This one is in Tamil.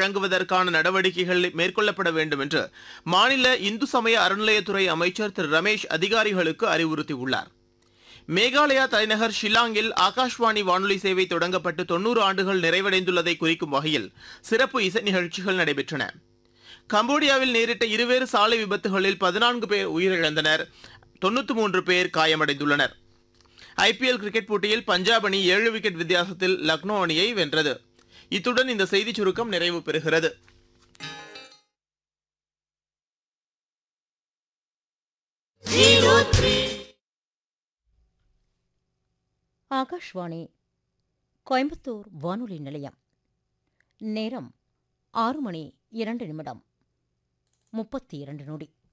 வழங்குவதற்கான நடவடிக்கைகள் மேற்கொள்ளப்பட வேண்டும் என்று மாநில இந்து சமய அறநிலையத்துறை அமைச்சர் திரு ரமேஷ் அதிகாரிகளுக்கு அறிவுறுத்தியுள்ளார். மேகாலயா தலைநகர் ஷில்லாங்கில் ஆகாஷ்வாணி வானொலி சேவை தொடங்கப்பட்டு 90 ஆண்டுகள் நிறைவடைந்துள்ளதை குறிக்கும் வகையில் சிறப்பு இசை நிகழ்ச்சிகள் நடைபெற்றன. கம்போடியாவில் நேரிட்ட இருவேறு சாலை விபத்துகளில் 14 பேர் உயிரிழந்தனர், 93 பேர் காயமடைந்துள்ளனர். ஐபிஎல் கிரிக்கெட் போட்டியில் பஞ்சாப் அணி 7 விக்கெட் வித்தியாசத்தில் லக்னோ அணியை வென்றது. இத்துடன் இந்த செய்திச் சுருக்கம் நிறைவு பெறுகிறது. ஆகாஷ்வாணி கோயம்புத்தூர் வானொலி நிலையம். நேரம் 6 மணி 2 நிமிடம் 32 நொடி.